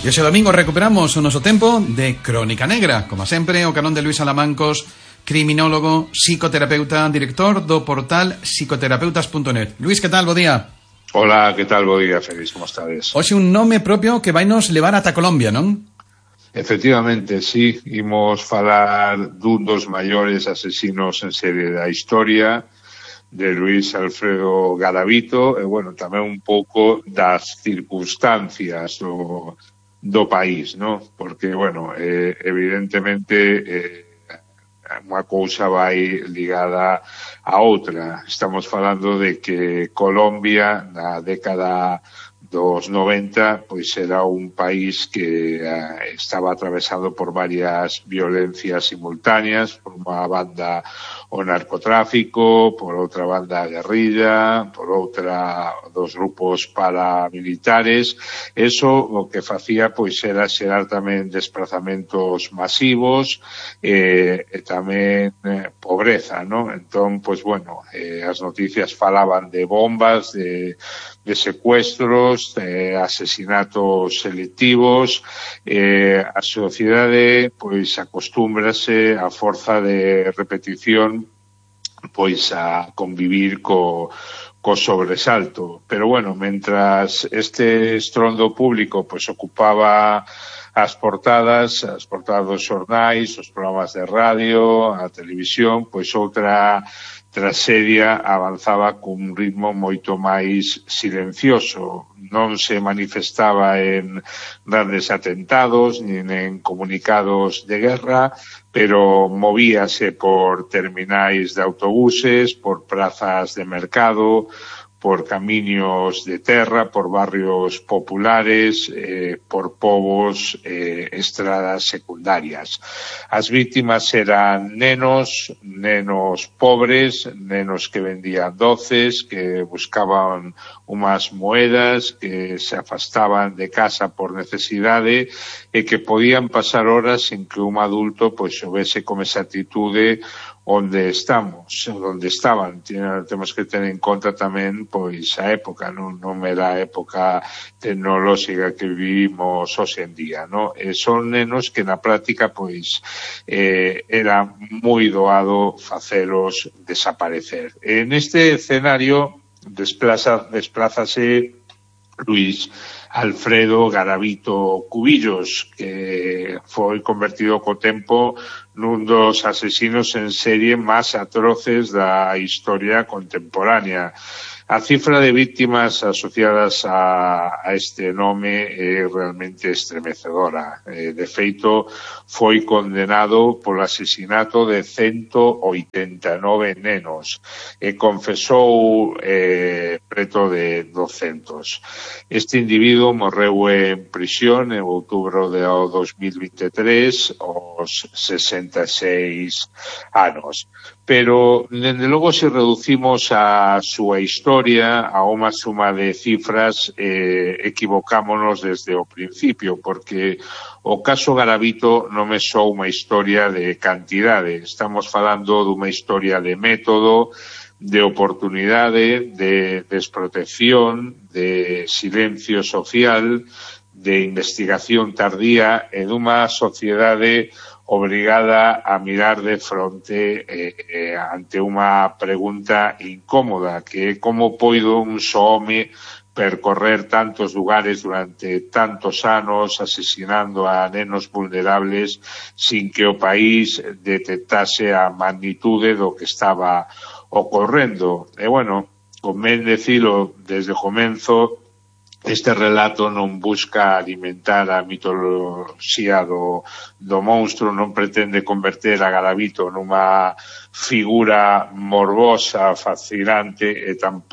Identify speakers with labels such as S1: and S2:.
S1: E ese domingo recuperamos o noso tempo de Crónica Negra. Como sempre, o carón de Luís Alamancos, criminólogo, psicoterapeuta, director do portal psicoterapeutas.net. Luís, que tal? Bo día.
S2: Hola, que tal? Bo día, Félix, como estades?
S1: Hoxe un nome propio que vai nos levar ata Colombia, non?
S2: Efectivamente, sí, imos falar dun dos maiores asesinos en serie da historia, de Luis Alfredo Garavito, e, bueno, tamén un pouco das circunstancias do país, ¿no? Porque, bueno, evidentemente unha cousa vai ligada a outra. Estamos falando de que Colombia, na década dos 90, pois era un país que estaba atravesado por varias violencias simultáneas, por unha banda o narcotráfico, por outra banda a guerrilla, por outra dos grupos paramilitares. Eso o que facía pois era xerar tamén desplazamentos masivos e tamén pobreza, ¿no? Entón, pois bueno, as noticias falaban de bombas, de secuestros, asesinatos selectivos. A sociedade pois acostúmbrase a forza de repetición pois a convivir co sobresalto. Pero bueno, mentras este estrondo público pois ocupaba as portadas dos xornais, os programas de radio, a televisión, pois outra traxedia avanzaba cun ritmo moito máis silencioso. Non se manifestaba en grandes atentados, nin en comunicados de guerra, pero movíase por terminais de autobuses, por prazas de mercado, por camiños de terra, por barrios populares, por povos, estradas secundarias. As vítimas eran nenos pobres, nenos que vendían doces, que buscaban unhas moedas, que se afastaban de casa por necesidade e que podían pasar horas sin que un adulto pois houvese con esa actitude onde estaban. Temos que ter en conta tamén pois a época, non era a época tecnolóxica que vivimos hoxe en día, non? Son nenos que na práctica pois era moi doado facelos desaparecer. En este escenario desplázase Luis Alfredo Garavito Cubillos, que foi convertido co tempo nun dos asesinos en serie máis atroces da historia contemporánea. A cifra de víctimas asociadas a este nome é realmente estremecedora. De feito, foi condenado polo asesinato de 189 nenos e confesou preto de 200. Este individuo morreu en prisión en outubro de 2023 aos 66 anos. Pero, dende logo, se reducimos a súa historia a unha suma de cifras, equivocámonos desde o principio, porque o caso Garavito non é só unha historia de cantidade. Estamos falando dunha historia de método, de oportunidade, de desprotección, de silencio social, de investigación tardía e dunha sociedade obrigada a mirar de fronte ante unha pregunta incómoda, que é como poido un só home percorrer tantos lugares durante tantos anos asesinando a nenos vulnerables sin que o país detectase a magnitude do que estaba ocorrendo. E, bueno, convén decilo desde o comenzo, este relato non busca alimentar a mitoloxía do monstro, non pretende converter a Garavito nunha figura morbosa, fascinante, e tampouco